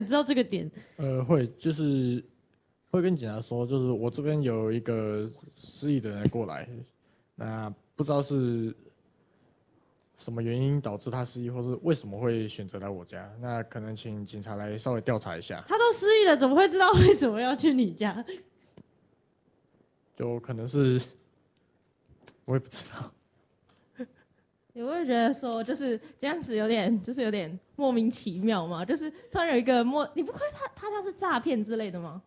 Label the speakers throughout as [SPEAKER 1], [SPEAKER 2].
[SPEAKER 1] 你知道这个点？
[SPEAKER 2] 会就是会跟警察说，就是我这边有一个失忆的人过来，那不知道是什么原因导致他失忆，或是为什么会选择来我家，那可能请警察来稍微调查一下。
[SPEAKER 1] 他都失忆了，怎么会知道为什么要去你家？
[SPEAKER 2] 就可能是我也不知道。
[SPEAKER 3] 你会觉得说，就是这样子有点莫名其妙嘛？就是突然有一个你不会怕他是诈骗之类的吗？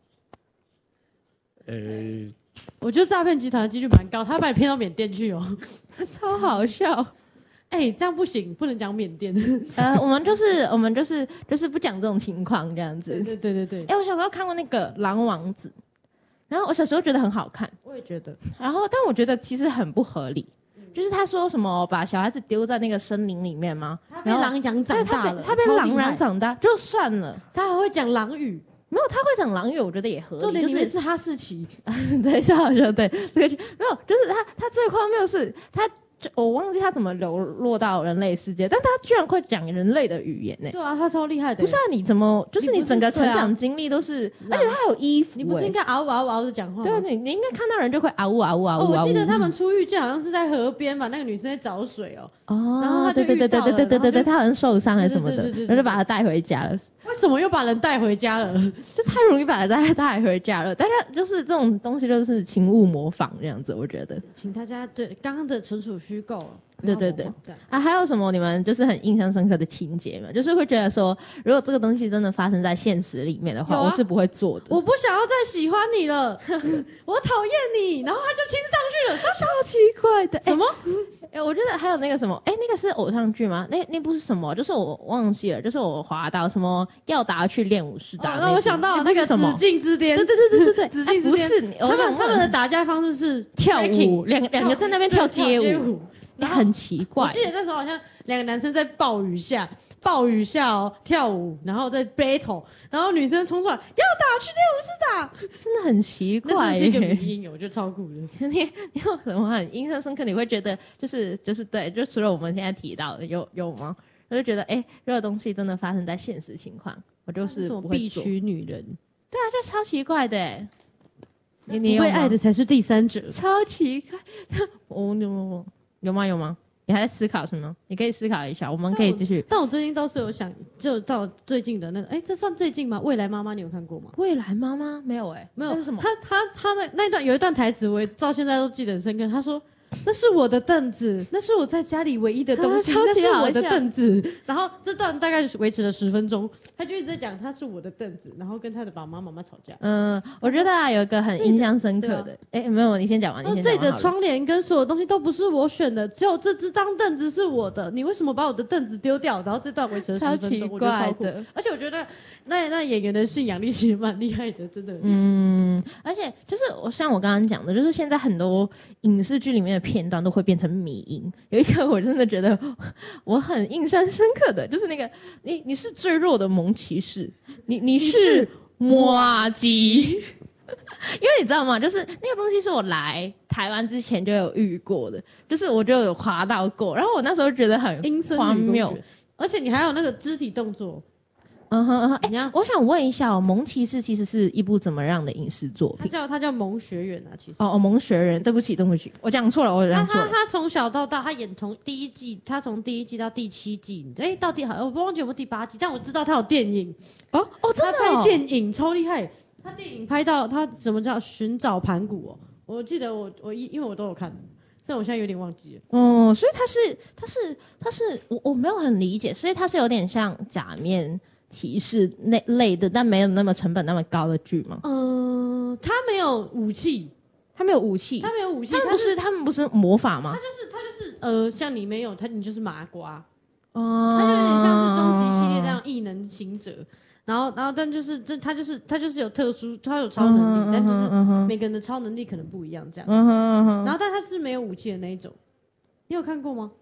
[SPEAKER 1] 我觉得诈骗集团的几率蛮高，他把你骗到缅甸去哦，
[SPEAKER 3] 超好笑。
[SPEAKER 1] 这样不行，不能讲缅甸。
[SPEAKER 3] 我们就是不讲这种情况这样子。
[SPEAKER 1] 对。
[SPEAKER 3] 我小时候看过那个《狼王子》，然后我小时候觉得很好看，
[SPEAKER 1] 我也觉得。
[SPEAKER 3] 然后但我觉得其实很不合理。就是他说什么把小孩子丢在那个森林里面吗？
[SPEAKER 1] 他被狼养长大了，
[SPEAKER 3] 他被狼养长大就算了，
[SPEAKER 1] 他还会讲狼语。
[SPEAKER 3] 没有，他会讲狼语，我觉得也合理。
[SPEAKER 1] 重点就是哈士奇，
[SPEAKER 3] 对，是好笑。对，这个没有，就是他最荒谬的是我忘记他怎么流落到人类世界，但他居然会讲人类的语言呢。
[SPEAKER 1] 对啊，他超厉害的。
[SPEAKER 3] 不是啊，你怎么就是你整个成长经历都是，而且他有衣服，
[SPEAKER 1] 你不是应该嗷嗷嗷的讲话吗？
[SPEAKER 3] 对，你应该看到人就会嗷呜嗷呜嗷呜。
[SPEAKER 1] 我记得他们出狱就好像是在河边吧，那个女生在找水哦，然后他就
[SPEAKER 3] 对，他好像受伤还是什么的，然后就把他带回家了。
[SPEAKER 1] 为什么又把人带回家了？
[SPEAKER 3] 就太容易把他带回家了。但是就是这种东西就是请勿模仿这样子，我觉得。
[SPEAKER 1] 请大家对刚刚的纯属虚构。
[SPEAKER 3] 对啊，还有什么你们就是很印象深刻的情节吗？就是会觉得说，如果这个东西真的发生在现实里面的话，我是不会做的。
[SPEAKER 1] 我不想要再喜欢你了，我讨厌你，然后他就亲上去了，
[SPEAKER 3] 超奇怪的。
[SPEAKER 1] 什么？
[SPEAKER 3] 我觉得还有那个什么，那个是偶像剧吗？那部是什么？就是我忘记了，就是我滑到什么要达去练武士打。
[SPEAKER 1] 那我想到那个紫禁之巅。
[SPEAKER 3] 对，紫禁之巅
[SPEAKER 1] 不是他们的打架方式是
[SPEAKER 3] 跳舞，两个在那边跳街舞。很奇怪，
[SPEAKER 1] 我记得那时候好像两个男生在暴雨下跳舞，然后在 battle， 然后女生冲出来要打去练武士打，
[SPEAKER 3] 真的很奇怪。
[SPEAKER 1] 那是一个迷因，我觉得超酷的。
[SPEAKER 3] 你有什么很印象深刻？你会觉得就是对，就除了我们现在提到的有吗？我就觉得如果东西真的发生在现实情况，我就是不会做。
[SPEAKER 1] 必娶女人，
[SPEAKER 3] 对啊，就超奇怪的。
[SPEAKER 1] 你被爱的才是第三者，
[SPEAKER 3] 超奇怪。有吗？你还在思考什么？你可以思考一下，我们可以继续。
[SPEAKER 1] 但我最近倒是有想，就到最近的那个，这算最近吗？未来妈妈你有看过吗？
[SPEAKER 3] 未来妈妈没有
[SPEAKER 1] 没有。
[SPEAKER 3] 那是什么？
[SPEAKER 1] 他的那段有一段台词，我到现在都记得很深刻。他说：“那是我的凳子，那是我在家里唯一的东西，那是我的凳子。”然后这段大概维持了10分钟，他就一直在讲他是我的凳子，然后跟他的爸爸妈妈吵架。
[SPEAKER 3] 我觉得有一个很印象深刻的，没有，你先讲完。
[SPEAKER 1] 这里的窗帘跟所有东西都不是我选的，只有这张凳子是我的。你为什么把我的凳子丢掉？然后这段维持了10分钟，我觉得超酷。而且我觉得那演员的信仰力其实蛮厉害的，真的。
[SPEAKER 3] 而且就是像我刚刚讲的，就是现在很多影视剧里面的片段都会变成迷因。有一个我真的觉得我很印象深刻的，就是那个你是最弱的萌骑士，你是麻吉。因为你知道吗？就是那个东西是我来台湾之前就有遇过的，就是我就有滑到过，然后我那时候觉得很荒谬，
[SPEAKER 1] 而且你还有那个肢体动作。
[SPEAKER 3] 我想问一下萌骑士其实是一部怎么样的影视作品？
[SPEAKER 1] 他叫萌学园啊，其实。
[SPEAKER 3] 萌学园，对不起，我讲错了，
[SPEAKER 1] 他从小到大，他演从第一季，他从第1季到第7季，到底好，我不忘记有没有第8季，但我知道他有电影。
[SPEAKER 3] 真的。
[SPEAKER 1] 他拍电影超厉害，他电影拍到他什么叫寻找盘古哦？我记得因为我都有看。但我现在有点忘记了。
[SPEAKER 3] 所以他是我没有很理解，所以他是有点像假面骑士那类的，但没有那么成本那么高的剧吗？
[SPEAKER 1] 他没有武器，
[SPEAKER 3] 他们不是魔法吗？
[SPEAKER 1] 他就是像你没有他，你就是麻瓜。他就有点像是终极系列这样异能行者。然后，但就是他就是有特殊，他有超能力，但就是每个人的超能力可能不一样这样。然后，但他是没有武器的那一种。你有看过吗？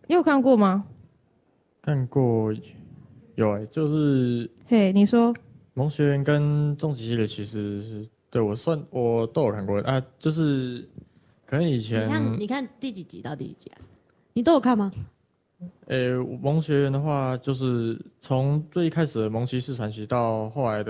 [SPEAKER 2] 看过，有就是
[SPEAKER 3] 你说
[SPEAKER 2] 萌学园跟终极系列其实是对我都有看过啊，就是可能以前
[SPEAKER 1] 你看第几集到第几集啊？你都有看吗？
[SPEAKER 2] 蒙学园的话，就是从最一开始的蒙骑士传奇到后来的